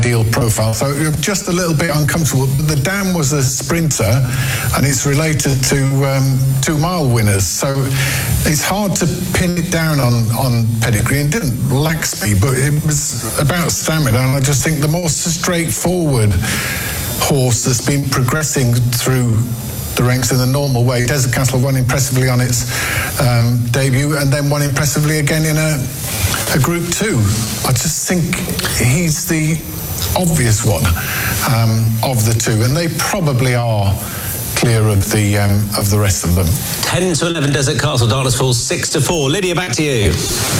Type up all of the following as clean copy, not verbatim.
ideal profile. So just a little bit uncomfortable. The dam was a sprinter, and it's related to 2-mile winners. So it's hard to pin it down on pedigree. It didn't lack speed, but it was about stamina. And I just think the more straightforward horse that's been progressing through the ranks in the normal way. Desert Castle won impressively on its debut, and then won impressively again in a Group 2. I just think he's the obvious one of the two, and they probably are clear of the rest of them. 10-11 Desert Castle, Darkness Falls 6-4. Lydia, back to you.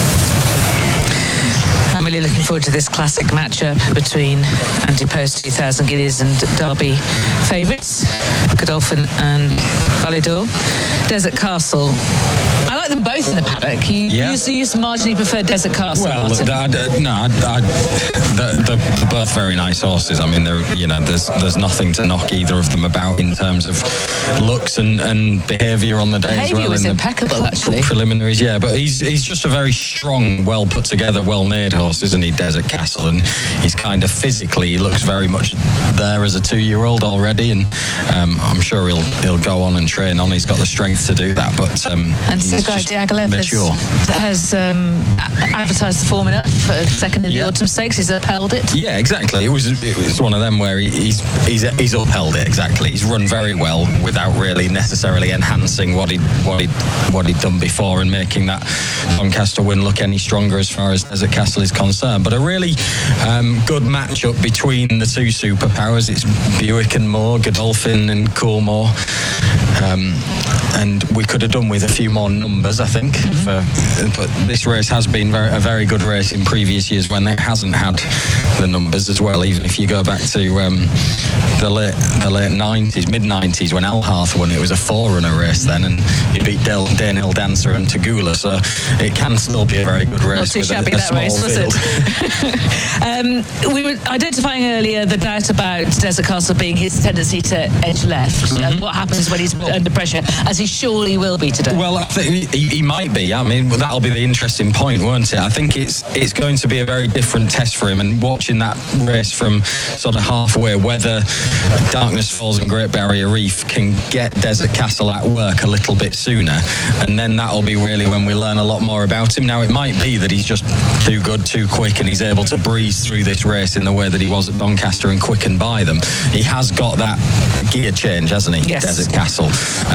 I'm really looking forward to this classic matchup between Andy Post 2000 Guineas and Derby favourites, Godolphin and Ballydoyle. Desert Castle, I like them both in the paddock. You used to marginally prefer Desert Castle. Well, they're both very nice horses. I mean, there's nothing to knock either of them about in terms of looks and behaviour on the day as well. Behaviour was impeccable, actually. Preliminaries, yeah, but he's just a very strong, well put together, well made horse, isn't he, Desert Castle? And he's kind of physically, he looks very much there as a 2-year-old already, and I'm sure he'll go on and train on. He's got the strength to do that, but and Sergei Diaghilev has advertised the formula for second in the Autumn Stakes. He's upheld it. Yeah, exactly. It was one of them where he's upheld it. Exactly. He's run very well without really necessarily enhancing what he'd done before and making that Doncaster win look any stronger as far as Desert Castle is concerned. But a really good matchup between the two superpowers. It's Buick and Moore, Godolphin and Coolmore. And we could have done with a few more numbers, I think. But this race has been a very good race in previous years when it hasn't had the numbers as well. Even if you go back to the late 90s, mid-90s, when Alharth won, it was a 4-runner race then, and he beat Danehill Dancer and Tagula. So it can still be a very good race. Not too shabby that race, was it? We were identifying earlier the doubt about Desert Castle being his tendency to edge left. And what happens when he's under pressure, as he surely will be today? Well, I think he might be. I mean, that'll be the interesting point, won't it? I think it's going to be a very different test for him, and watching that race from sort of halfway, whether Darkness Falls and Great Barrier Reef can get Desert Castle at work a little bit sooner, and then that'll be really when we learn a lot more about him. Now, it might be that he's just too good, too quick, and he's able to breeze through this race in the way that he was at Doncaster and quicken by them. He has got that gear change, hasn't he? Yes. Desert Castle.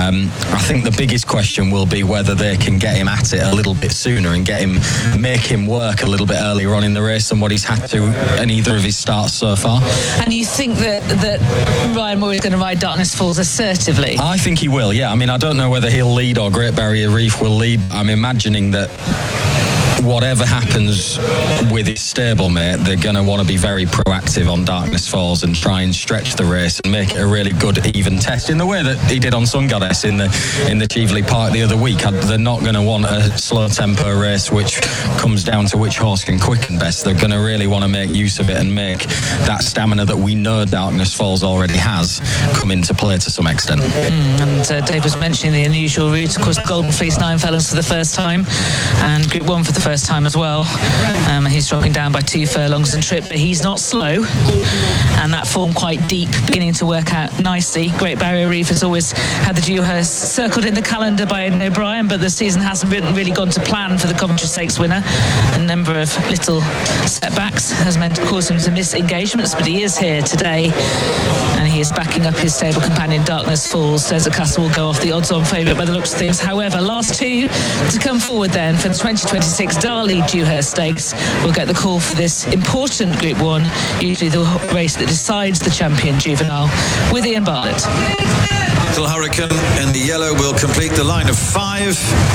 I think the biggest question will be whether they can get him at it a little bit sooner and make him work a little bit earlier on in the race than what he's had to in either of his starts so far. And you think that Ryan Moore is going to ride Darkness Falls assertively? I think he will, yeah. I mean, I don't know whether he'll lead or Great Barrier Reef will lead. I'm imagining that whatever happens with his stablemate, they're going to want to be very proactive on Darkness Falls and try and stretch the race and make it a really good even test in the way that he did on Sun Goddess in the Cheveley Park the other week. They're not going to want a slow tempo race which comes down to which horse can quicken best. They're going to really want to make use of it and make that stamina that we know Darkness Falls already has come into play to some extent. And Dave was mentioning the unusual route. Of course, Golden Fleece 9 Felons for the first time, and Group 1 for the first time as well. He's dropping down by 2 furlongs and trip, but he's not slow, and that form quite deep, beginning to work out nicely. Great Barrier Reef has always had the Dewhurst circled in the calendar by Aidan O'Brien, but the season hasn't really gone to plan for the Coventry Stakes winner. A number of little setbacks has caused him to miss engagements, but he is here today, and he is backing up his stable companion Darkness Falls. Desert Castle will go off the odds-on favourite by the looks of things. However, last 2 to come forward then for the 2026 Darley Dewhurst Stakes will get the call for this important Group 1, usually the race that decides the champion juvenile, with Ian Bartlett. Gentle Hurricane in the yellow will complete the line of 5,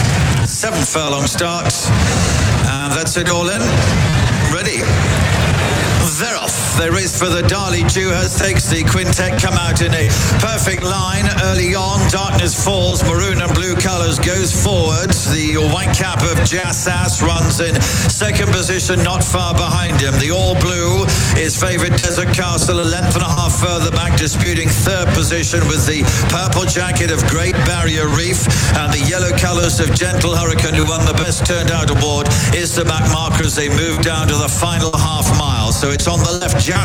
7 furlong starts, and that's it all in. Ready. They're off. They race for the Darley Dewhurst Stakes. The quintet come out in a perfect line early on. Darkness Falls, maroon and blue colours, goes forward. The white cap of Jassas runs in second position, not far behind him. The all blue is favourite Desert Castle, a length and a half further back, disputing third position with the purple jacket of Great Barrier Reef, and the yellow colours of Gentle Hurricane, who won the best turned out award, is the back marker as they move down to the final half mile. So it's on the left,